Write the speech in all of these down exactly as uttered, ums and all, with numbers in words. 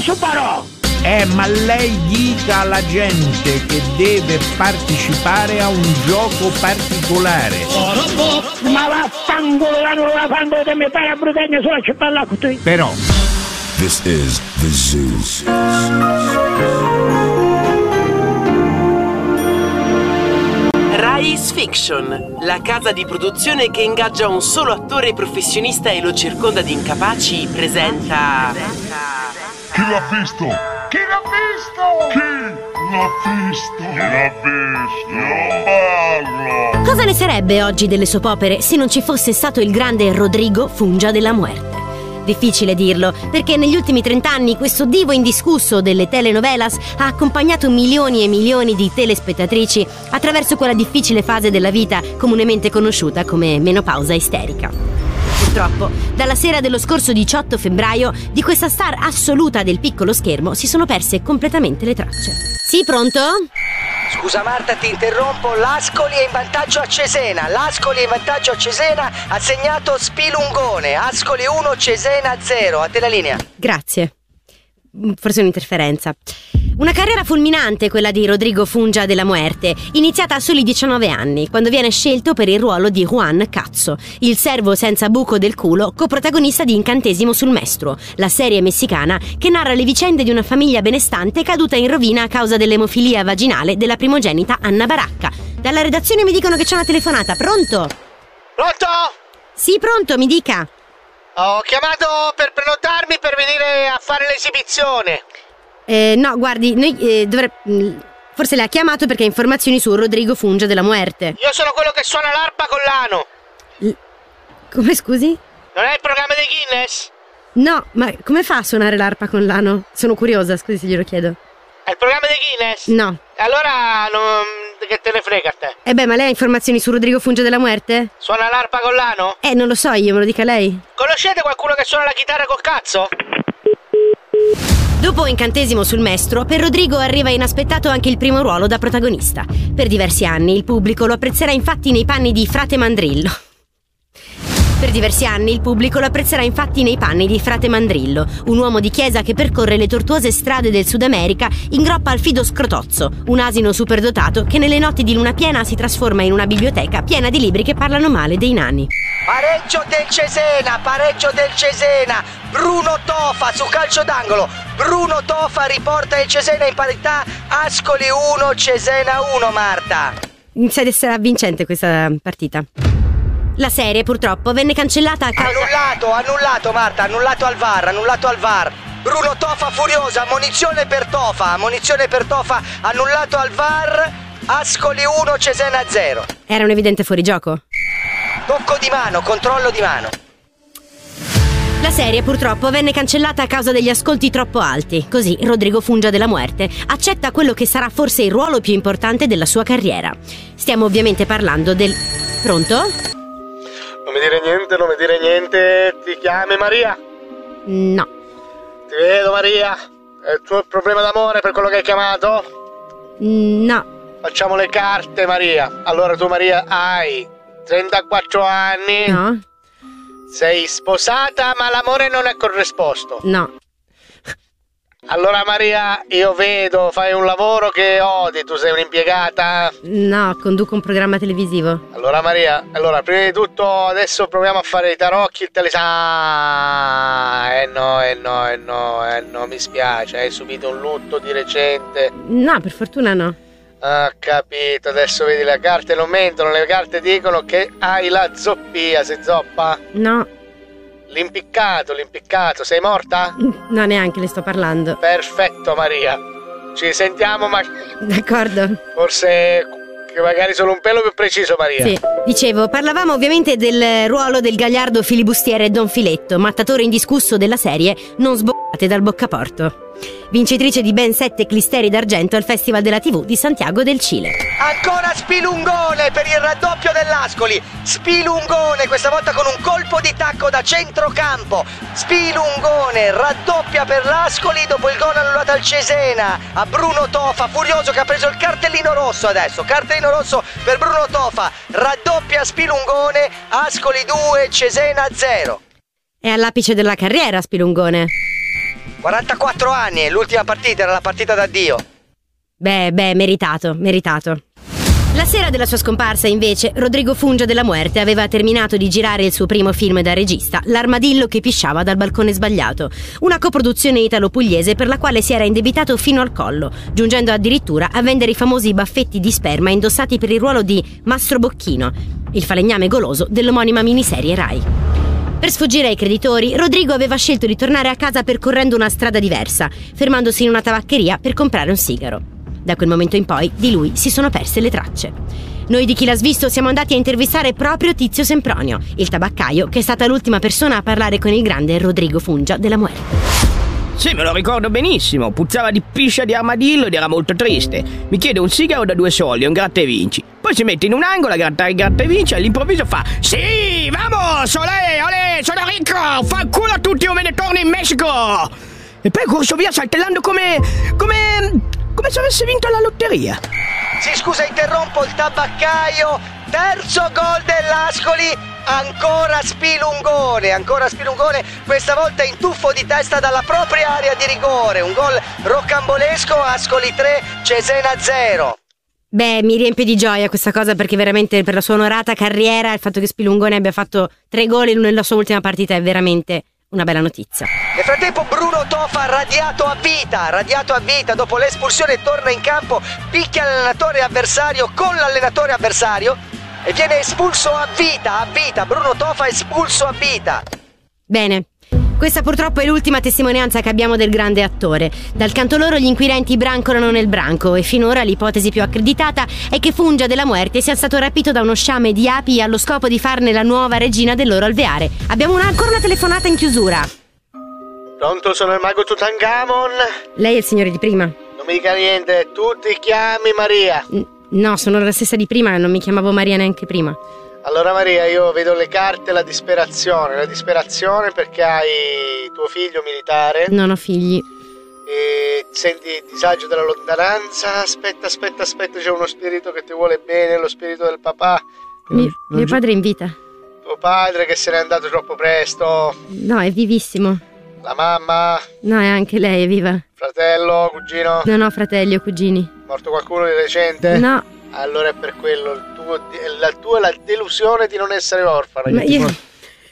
superò! Eh, ma lei dica alla gente che deve partecipare a un gioco particolare. Ma vaffanculo, la non la fanno che mi fai a Brutagna sulla città con te. Però This is the Zoo. Rise Fiction, la casa di produzione che ingaggia un solo attore professionista e lo circonda di incapaci, presenta... Chi l'ha visto? Chi l'ha visto? Chi l'ha visto? Chi l'ha visto? Io parlo! Cosa ne sarebbe oggi delle soap opere se non ci fosse stato il grande Rodrigo Fungia de la Muerte? Difficile dirlo, perché negli ultimi trent'anni questo divo indiscusso delle telenovelas ha accompagnato milioni e milioni di telespettatrici attraverso quella difficile fase della vita comunemente conosciuta come menopausa isterica. Purtroppo, dalla sera dello scorso diciotto febbraio, di questa star assoluta del piccolo schermo si sono perse completamente le tracce. Sì, pronto? Scusa Marta, ti interrompo. L'Ascoli è in vantaggio a Cesena. L'Ascoli è in vantaggio a Cesena. Ha segnato Spilungone. Ascoli uno, Cesena zero. A te la linea. Grazie. Forse un'interferenza. Una carriera fulminante quella di Rodrigo Fungia de la Muerte, iniziata a soli diciannove anni, quando viene scelto per il ruolo di Juan Cazzo, il servo senza buco del culo, coprotagonista di Incantesimo sul Mestro, la serie messicana che narra le vicende di una famiglia benestante caduta in rovina a causa dell'emofilia vaginale della primogenita Anna Baracca. Dalla redazione mi dicono che c'è una telefonata. Pronto? Pronto? Sì, pronto, mi dica. Ho chiamato per prenotarmi per venire a fare l'esibizione. Eh, no, guardi, noi eh, dovre... forse le ha chiamato perché ha informazioni su Rodrigo Fungia de la Muerte. Io sono quello che suona l'arpa con l'ano. L... Come, scusi? Non è il programma dei Guinness? No, ma come fa a suonare l'arpa con l'ano? Sono curiosa, scusi se glielo chiedo. È il programma dei Guinness? No. Allora, non... che te ne frega a te? Eh beh, ma lei ha informazioni su Rodrigo Fungia de la Muerte? Suona l'arpa con l'ano? Eh, non lo so io, me lo dica lei. Conoscete qualcuno che suona la chitarra col cazzo? Dopo Incantesimo sul Mestro, per Rodrigo arriva inaspettato anche il primo ruolo da protagonista. Per diversi anni il pubblico lo apprezzerà infatti nei panni di Frate Mandrillo. Per diversi anni il pubblico lo apprezzerà infatti nei panni di Frate Mandrillo, un uomo di chiesa che percorre le tortuose strade del Sud America in groppa al Fido Scrotozzo, un asino superdotato che nelle notti di luna piena si trasforma in una biblioteca piena di libri che parlano male dei nani. Pareggio del Cesena, pareggio del Cesena. Bruno Tofa su calcio d'angolo. Bruno Tofa riporta il Cesena in parità. Ascoli uno, Cesena uno, Marta. Inizia ad essere avvincente questa partita. La serie purtroppo venne cancellata a causa... Annullato, annullato Marta, annullato al V A R, annullato al V A R. Bruno Tofa furiosa, ammonizione per Tofa, ammonizione per Tofa, annullato al V A R. Ascoli uno, Cesena zero. Era un evidente fuorigioco. Tocco di mano, controllo di mano. La serie purtroppo venne cancellata a causa degli ascolti troppo alti. Così Rodrigo Fungia de la Muerte accetta quello che sarà forse il ruolo più importante della sua carriera. Stiamo ovviamente parlando del... Pronto? Non mi dire niente, non mi dire niente. Ti chiami Maria? No. Ti vedo Maria. È il tuo problema d'amore per quello che hai chiamato? No. Facciamo le carte Maria. Allora tu Maria hai trentaquattro anni. No. Sei sposata ma l'amore non è corrisposto. No. Allora Maria, io vedo, fai un lavoro che odi, tu sei un'impiegata? No, conduco un programma televisivo. Allora Maria, allora prima di tutto adesso proviamo a fare i tarocchi, il telesana. Eh no, eh no, eh no, eh no, mi spiace, hai subito un lutto di recente. No, per fortuna no. Ah, capito, adesso vedi le carte non mentono, le carte dicono che hai la zoppia, sei zoppa? No. L'impiccato, l'impiccato, sei morta? No, neanche le sto parlando. Perfetto Maria, ci sentiamo ma... D'accordo. Forse che magari solo un pelo più preciso Maria. Sì, dicevo, parlavamo ovviamente del ruolo del gagliardo filibustiere Don Filetto, mattatore indiscusso della serie Non sboccate dal boccaporto. Vincitrice di ben sette clisteri d'argento al Festival della tivù di Santiago del Cile. Ancora Spilungone per il raddoppio dell'Ascoli. Spilungone questa volta con un colpo di tacco da centrocampo. Spilungone raddoppia per l'Ascoli dopo il gol annullato al Cesena. A Bruno Tofa, furioso che ha preso il cartellino rosso adesso. Cartellino rosso per Bruno Tofa. Raddoppia Spilungone. Ascoli due, Cesena zero. È all'apice della carriera Spilungone. quarantaquattro anni, l'ultima partita era la partita d'addio. Beh, beh, meritato, meritato. La sera della sua scomparsa, invece, Rodrigo Fungia della Muerte aveva terminato di girare il suo primo film da regista, L'armadillo che pisciava dal balcone sbagliato, una coproduzione italo-pugliese per la quale si era indebitato fino al collo, giungendo addirittura a vendere i famosi baffetti di sperma indossati per il ruolo di Mastro Bocchino, il falegname goloso dell'omonima miniserie Rai. Per sfuggire ai creditori, Rodrigo aveva scelto di tornare a casa percorrendo una strada diversa, fermandosi in una tabaccheria per comprare un sigaro. Da quel momento in poi di lui si sono perse le tracce. Noi di Chi l'ha svisto siamo andati a intervistare proprio Tizio Sempronio, il tabaccaio che è stata l'ultima persona a parlare con il grande Rodrigo Fungia della Muerte. Sì, me lo ricordo benissimo, puzzava di piscia di armadillo ed era molto triste. Mi chiede un sigaro da due soldi e un gratta e vinci. Poi si mette in un angolo a grattare il gratta e vinci e all'improvviso fa: sì, vamos, olè, olè, sono ricco, fa il culo a tutti o me ne torno in Messico. E poi corso via saltellando come... come... come se avesse vinto la lotteria. Sì, scusa, interrompo, il tabaccaio, terzo gol dell'Ascoli, ancora Spilungone, ancora Spilungone, questa volta in tuffo di testa dalla propria area di rigore, un gol rocambolesco, Ascoli tre, Cesena zero. Beh, mi riempie di gioia questa cosa, perché veramente per la sua onorata carriera il fatto che Spilungone abbia fatto tre gol nella sua ultima partita è veramente una bella notizia. Nel frattempo Bruno Tofa radiato a vita, radiato a vita dopo l'espulsione, torna in campo, picchia l'allenatore avversario con l'allenatore avversario e viene espulso a vita, a vita, Bruno Tofa espulso a vita. Bene, questa purtroppo è l'ultima testimonianza che abbiamo del grande attore. Dal canto loro gli inquirenti brancolano nel branco e finora l'ipotesi più accreditata è che Fungia della Muerte sia stato rapito da uno sciame di api allo scopo di farne la nuova regina del loro alveare. Abbiamo una, ancora una telefonata in chiusura. Pronto, sono il mago Tutankhamon. Lei è il signore di prima? Non mi dica niente, tu ti chiami Maria. N- no, sono la stessa di prima, non mi chiamavo Maria neanche prima. Allora Maria, io vedo le carte, la disperazione, la disperazione perché hai tuo figlio militare. Non ho figli. E senti il disagio della lontananza. Aspetta, aspetta, aspetta, c'è uno spirito che ti vuole bene, lo spirito del papà. Mi, non, mio gi- padre è in vita. Tuo padre che se n'è andato troppo presto. No, è vivissimo. La mamma. No, è anche lei, è viva. Fratello, cugino. Non ho fratelli o cugini. Morto qualcuno di recente? No. Allora è per quello, il tuo, la tua è la delusione di non essere orfana. Ma io... Ti...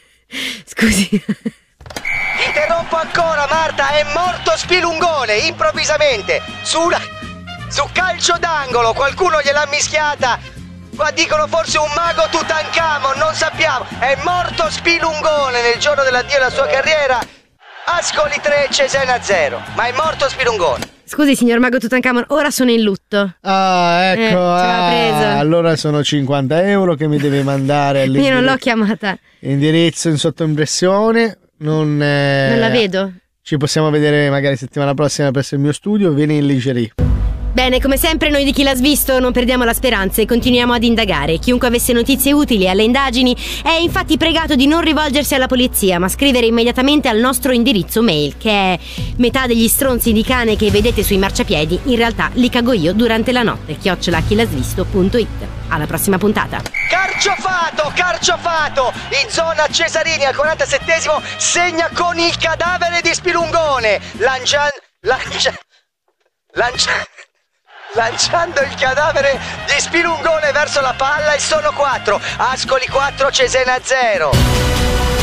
Scusi. Interrompo ancora, Marta, è morto Spilungone, improvvisamente, su una... su calcio d'angolo, qualcuno gliel'ha mischiata. Qua dicono forse un mago Tutankhamon, non sappiamo. È morto Spilungone nel giorno dell'addio alla sua carriera. Ascoli tre, Cesena zero. Ma è morto Spilungone. Scusi, signor mago Tutankhamon, ora sono in lutto. Ah, ecco, eh, ce l'ha ah, preso. allora sono cinquanta euro che mi deve mandare Io non l'ho chiamata. Indirizzo in sottoimpressione. Non, eh, Non la vedo. Ci possiamo vedere magari settimana prossima presso il mio studio. Vieni in lingerie. Bene, come sempre noi di Chi l'ha svisto non perdiamo la speranza e continuiamo ad indagare. Chiunque avesse notizie utili alle indagini è infatti pregato di non rivolgersi alla polizia, ma scrivere immediatamente al nostro indirizzo mail, che è metà degli stronzi di cane che vedete sui marciapiedi, in realtà li cago io durante la notte, chiocciola chilasvisto punto it. Alla prossima puntata. Carciofato, carciofato, in zona Cesarini al quarantasettesimo segna con il cadavere di Spilungone, lanciando... lancia... lancia... lanciando il cadavere di Spilungone verso la palla e sono quattro, Ascoli quattro, Cesena zero.